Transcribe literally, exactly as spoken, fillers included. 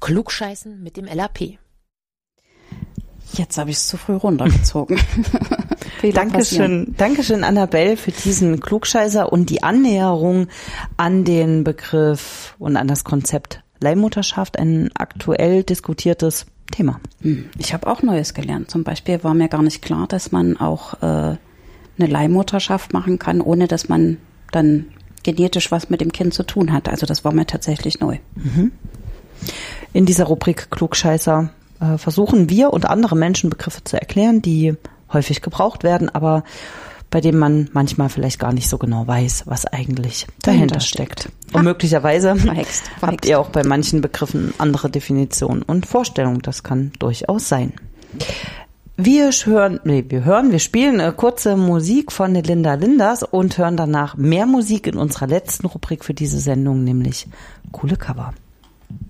Klugscheißen mit dem L A P. Jetzt habe ich es zu früh runtergezogen. Dankeschön, Dankeschön, Annabelle, für diesen Klugscheißer und die Annäherung an den Begriff und an das Konzept Leihmutterschaft, ein aktuell diskutiertes Thema. Ich habe auch Neues gelernt. Zum Beispiel war mir gar nicht klar, dass man auch äh, eine Leihmutterschaft machen kann, ohne dass man dann genetisch was mit dem Kind zu tun hat. Also das war mir tatsächlich neu. In dieser Rubrik Klugscheißer äh, versuchen wir und andere Menschen Begriffe zu erklären, die häufig gebraucht werden, aber bei denen man manchmal vielleicht gar nicht so genau weiß, was eigentlich dahinter steckt. Und ah, möglicherweise verhext, verhext. habt ihr auch bei manchen Begriffen andere Definitionen und Vorstellungen. Das kann durchaus sein. Wir hören, nee, wir hören, wir spielen eine kurze Musik von Linda Linders und hören danach mehr Musik in unserer letzten Rubrik für diese Sendung, nämlich coole Cover.